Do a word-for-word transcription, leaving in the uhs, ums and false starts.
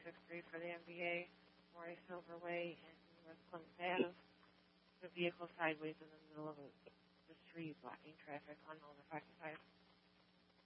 sixth grade for the N B A, Morris Silverway and West Clinton Ave. The vehicle sideways in the middle of a, the street, blocking traffic on owner occupied.